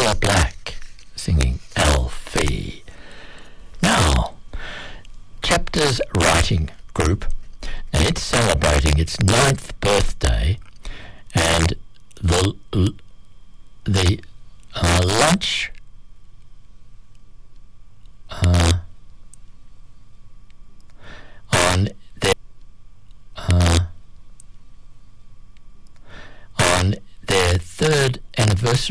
Cilla Black singing Alfie. Now, Chapters Writing Group, and it's celebrating its 9th birthday, and the lunch